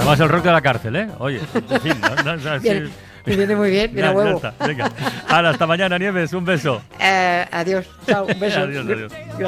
Además el rock de la cárcel, ¿eh? Oye, en fin, Bien, me viene muy bien, mira, huevo. Ya está. Venga. Hasta mañana, Nieves, un beso. Adiós, chao, un beso. Adiós.